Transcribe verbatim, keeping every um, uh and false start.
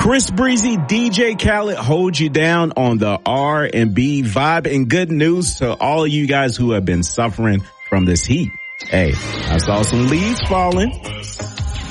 Chris Breezy, D J Khaled hold you down on the R and B vibe. And good news to all of you guys who have been suffering from this heat. Hey, I saw some leaves falling.